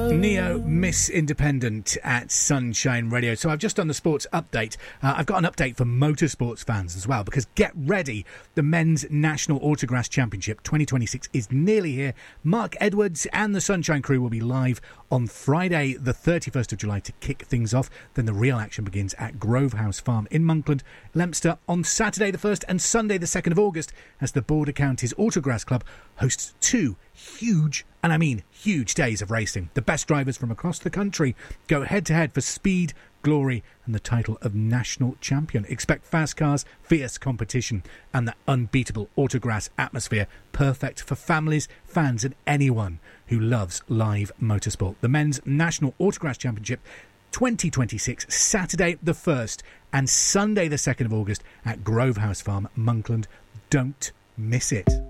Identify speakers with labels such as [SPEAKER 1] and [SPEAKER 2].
[SPEAKER 1] Neo, Miss Independent at Sunshine Radio. So I've just done the sports update. I've got an update for motorsports fans as well, because get ready, the Men's National Autograss Championship 2026 is nearly here. Mark Edwards and the Sunshine crew will be live on Friday the 31st of July to kick things off. Then the real action begins at Grove House Farm in Monkland, Leominster on Saturday the 1st and Sunday the 2nd of August as the Border Counties Autograss Club hosts two huge, and I mean huge, days of racing. The best drivers from across the country go head-to-head for speed, glory and the title of national champion. Expect fast cars, fierce competition and the unbeatable autograss atmosphere, perfect for families, fans and anyone who loves live motorsport. The Men's National Autograss Championship 2026, Saturday the 1st and Sunday the 2nd of August at Grove House Farm, Monkland. Don't miss it.